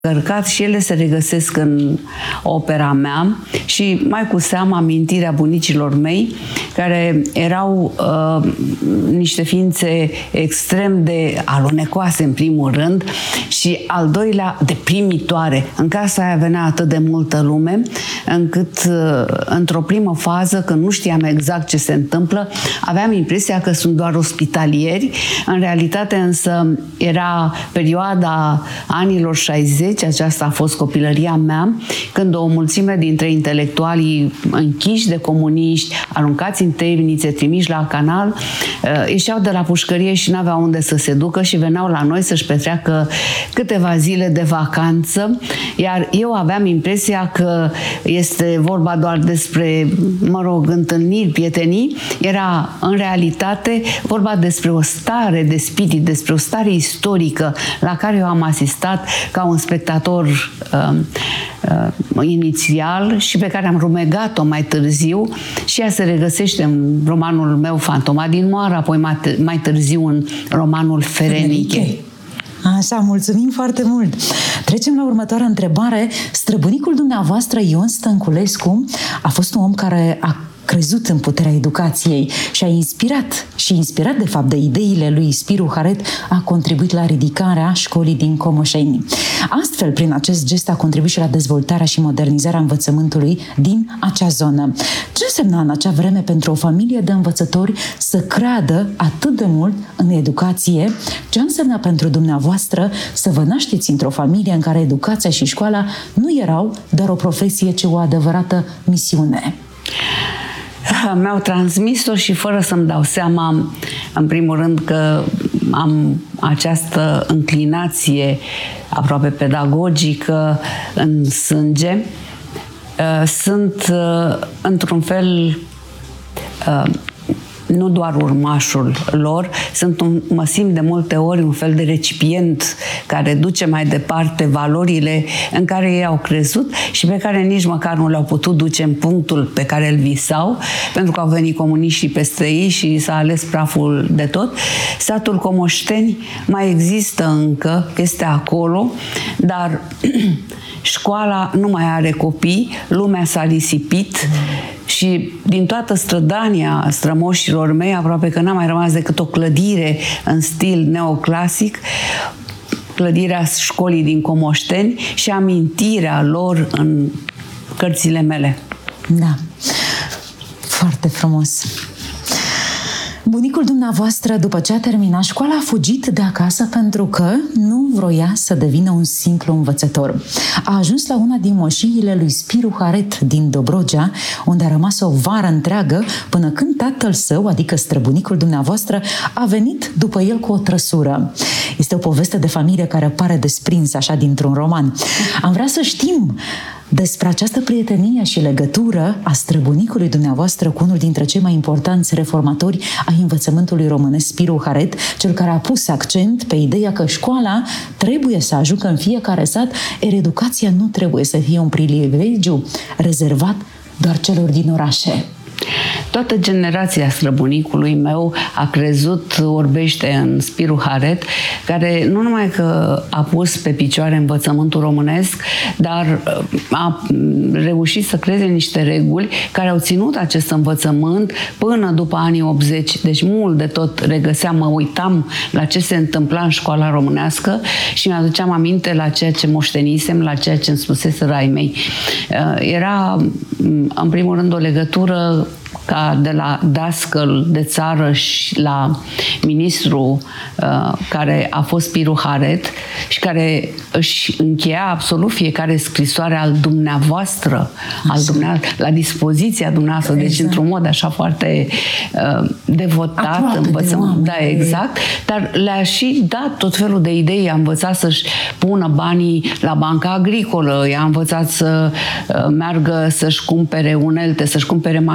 Cărcat și ele se regăsesc în opera mea și mai cu seamă amintirea bunicilor mei, care erau niște ființe extrem de alunecoase în primul rând și al doilea de primitoare. În casa aia venea atât de multă lume încât într-o primă fază, când nu știam exact ce se întâmplă, aveam impresia că sunt doar ospitalieri. În realitate însă era perioada anilor 60. Aceasta a fost copilăria mea, când o mulțime dintre intelectualii închiși de comuniști, aruncați în temnițe, trimiși la canal, ieșeau de la pușcărie și n-aveau unde să se ducă și veneau la noi să-și petreacă câteva zile de vacanță, iar eu aveam impresia că este vorba doar despre, întâlniri, prietenii. Era în realitate vorba despre o stare de spirit, despre o stare istorică la care eu am asistat ca un spectator inițial și pe care am rumegat-o mai târziu și ea se regăsește în romanul meu Fantoma din Moară, apoi mai târziu în romanul Fereniche. Așa, mulțumim foarte mult! Trecem la următoarea întrebare. Străbunicul dumneavoastră, Ion Stănculescu, a fost un om care a crezut în puterea educației și a inspirat de fapt de ideile lui Spiru Haret, a contribuit la ridicarea școlii din Comoșeni. Astfel, prin acest gest a contribuit și la dezvoltarea și modernizarea învățământului din acea zonă. Ce însemna în acea vreme pentru o familie de învățători să creadă atât de mult în educație? Ce însemna pentru dumneavoastră să vă nașteți într-o familie în care educația și școala nu erau doar o profesie, ci o adevărată misiune? Mi-au transmis-o și fără să-mi dau seama, în primul rând, că am această înclinație aproape pedagogică în sânge. Sunt, într-un fel, nu doar urmașul lor, mă simt de multe ori un fel de recipient care duce mai departe valorile în care ei au crezut și pe care nici măcar nu le-au putut duce în punctul pe care îl visau, pentru că au venit comuniștii peste ei și s-a ales praful de tot. Satul Comoșteni mai există încă, este acolo, dar școala nu mai are copii, lumea s-a risipit și din toată strădania strămoșilor mei, aproape că n-a mai rămas decât o clădire în stil neoclasic, clădirea școlii din Comoșteni și amintirea lor în cărțile mele. Da, foarte frumos. Bunicul dumneavoastră, după ce a terminat școala, a fugit de acasă pentru că nu vroia să devină un simplu învățător. A ajuns la una din moșiile lui Spiru Haret din Dobrogea, unde a rămas o vară întreagă până când tatăl său, adică străbunicul dumneavoastră, a venit după el cu o trăsură. Este o poveste de familie care pare desprinsă așa dintr-un roman. Am vrea să știm despre această prietenie și legătură a străbunicului dumneavoastră cu unul dintre cei mai importanți reformatori ai învățământului românesc, Spiru Haret, cel care a pus accent pe ideea că școala trebuie să ajungă în fiecare sat, iar educația nu trebuie să fie un privilegiu rezervat doar celor din orașe. Toată generația străbunicului meu a crezut orbește în Spiru Haret, care nu numai că a pus pe picioare învățământul românesc, dar a reușit să creeze niște reguli care au ținut acest învățământ până după anii 80. Deci mult de tot regăseam, mă uitam la ce se întâmpla în școala românească și mi-aduceam aminte la ceea ce moștenisem, la ceea ce îmi spusese ai mei. Era, în primul rând, o legătură ca de la dascăl de țară și la ministru care a fost Spiru Haret și care își încheia absolut fiecare scrisoare al dumneavoastră, la dispoziția dumneavoastră, exact. Deci într-un mod așa foarte devotat, învățăm, da, exact, dar le-a și dat tot felul de idei, i-a învățat să-și pună banii la banca agricolă, i-a învățat să meargă să-și cumpere unelte, să-și cumpere mașini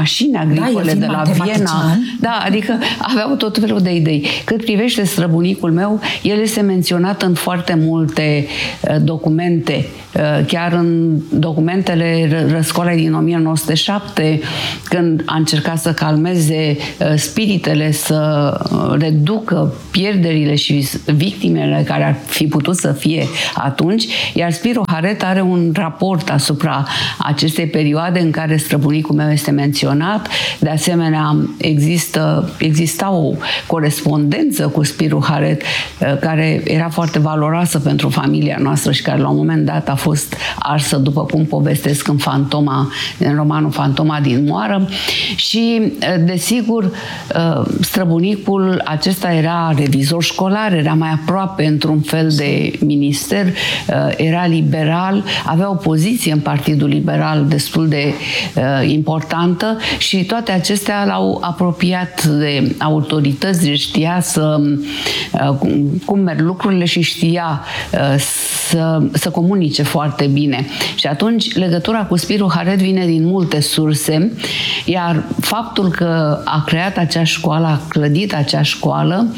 agricole de la Viena. Da, adică aveau tot felul de idei. Cât privește străbunicul meu, el este menționat în foarte multe documente, chiar în documentele răscolei din 1907, când a încercat să calmeze spiritele, să reducă pierderile și victimele care ar fi putut să fie atunci, iar Spiro Haret are un raport asupra acestei perioade în care străbunicul meu este menționat. De asemenea, exista o corespondență cu Spiro Haret care era foarte valoroasă pentru familia noastră și care la un moment dat a fost arsă, după cum povestesc în romanul Fantoma din Moară. Și, desigur, străbunicul acesta era revizor școlar, era mai aproape într-un fel de minister, era liberal, avea o poziție în Partidul Liberal destul de importantă și toate acestea l-au apropiat de autorități, deci știa cum merg lucrurile și știa să comunice foarte bine. Și atunci legătura cu Spiro Haret vine din multe surse, iar faptul că a creat acea școală, a clădit acea școală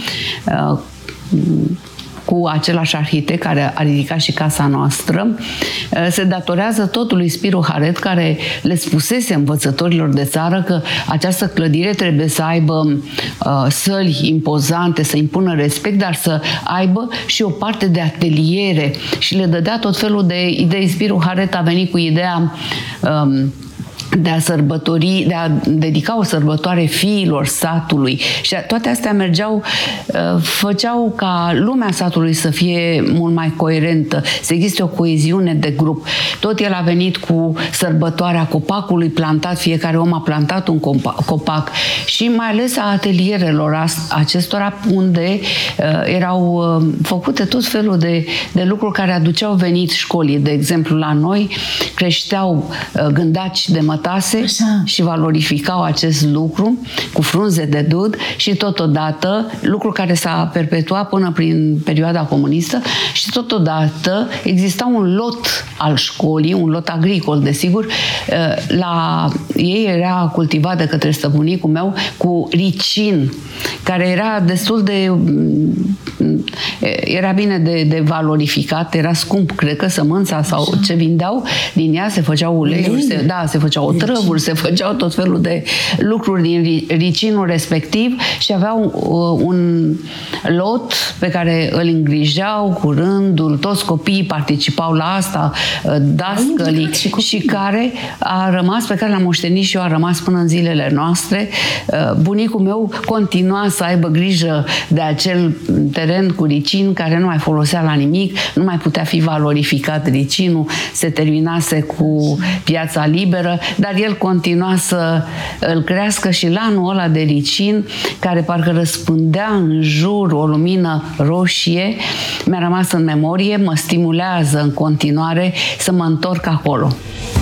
cu același arhitect care a ridicat și casa noastră, se datorează totul lui Spiro Haret, care le spusese învățătorilor de țară că această clădire trebuie să aibă săli impozante, să impună respect, dar să aibă și o parte de ateliere și le dădea tot felul de idei. Spiro Haret a venit cu ideea de a dedica o sărbătoare fiilor satului. Și toate astea făceau ca lumea satului să fie mult mai coerentă, să existe o coeziune de grup. Tot el a venit cu sărbătoarea copacului plantat, fiecare om a plantat un copac și mai ales a atelierelor acestora, unde erau făcute tot felul de lucruri care aduceau venit școlii. De exemplu, la noi creșteau gândaci de mătase și valorificau acest lucru cu frunze de dud și totodată, lucru care s-a perpetuat până prin perioada comunistă, și totodată exista un lot al școlii, un lot agricol, desigur, ei era cultivat de către stăpânicul meu cu ricin, care era destul de era bine de valorificat, era scump, cred că sămânța sau ce vindeau din ea, se făceau uleiuri, se făceau otrăvuri, se făceau tot felul de lucruri din ricinul respectiv și aveau un lot pe care îl îngrijeau cu rândul, toți copiii participau la asta, dascălii, și care pe care l-am moștenit și eu, a rămas până în zilele noastre. Bunicul meu continua să aibă grijă de acel teren cu ricin care nu mai folosea la nimic, nu mai putea fi valorificat ricinul, se terminase cu piața liberă, dar el continua să îl crească și lanul ăla de ricin, care parcă răspândea în jur o lumină roșie, mi-a rămas în memorie, mă stimulează în continuare să mă întorc acolo.